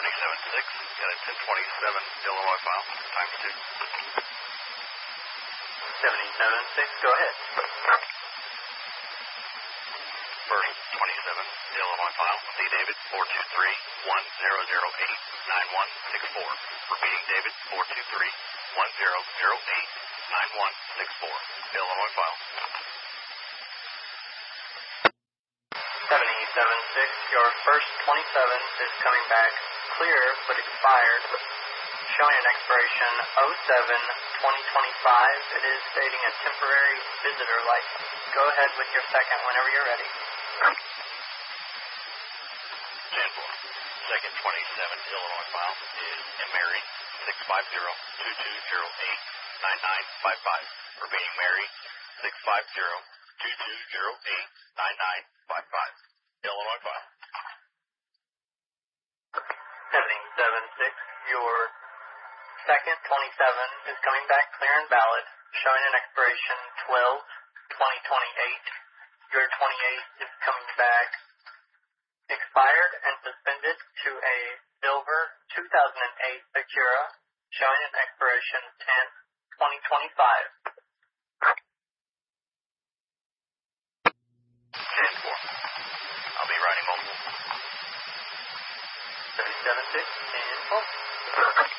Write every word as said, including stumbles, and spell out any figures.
seventy-seven six, got a ten twenty-seven Illinois file, times two. seventy-seven six, go ahead. First twenty-seven Illinois file, C. David four two three one zero zero eight nine one six four. Repeating David four two three one zero zero eight nine one six four. Illinois file. seventy-seven six, your first twenty-seven is coming back clear but expired, showing an expiration oh seven twenty twenty-five. It is stating a temporary visitor license. Go ahead with your second whenever you're ready. ten four. Second twenty-seven Illinois file is in Mary six five zero two two zero eight nine nine five five. Repeating Mary six five zero two two zero eight nine nine five five. Illinois file. seventy-seven six, your second twenty-seven is coming back clear and valid, showing an expiration twelve twenty twenty-eight. Your twenty-eight is coming back expired and suspended to a silver two thousand eight Acura, showing an expiration ten twenty twenty-five. ten four. I'll be writing multiple. seventy-seven six, and oh.